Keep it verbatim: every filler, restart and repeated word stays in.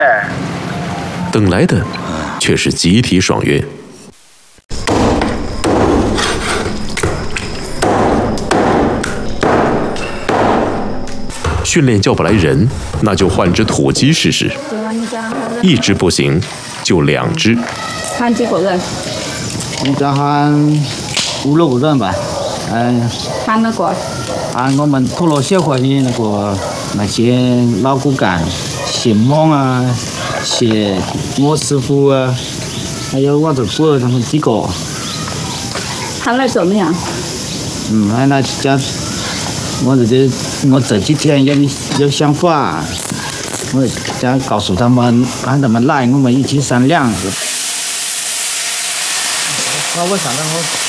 等来的却是集体爽约。训练叫不来人，那就换只土鸡试试。一只不行，就两只。 喊几个人？ 你再喊五六个人吧。嗯。 喊那个？ 喊我们托罗协会的那个那些老骨干，谢猛啊，谢我师傅啊，还有我这姑儿他们几个。 喊来怎么样？ 嗯，喊来家。我这些，我这几天有有想法，我想告诉他们，让他们来，我们一起商量。好，我上来我。